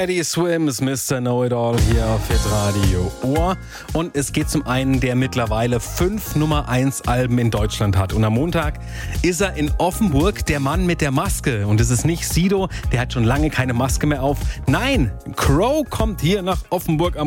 Teddy Swims, Mr. Know-It-All hier auf Hitradio Ohr. Und es geht zum einen, der mittlerweile 5 Nummer-1-Alben in Deutschland hat. Und am Montag ist er in Offenburg, der Mann mit der Maske. Und es ist nicht Sido, der hat schon lange keine Maske mehr auf. Nein, Crow kommt hier nach Offenburg am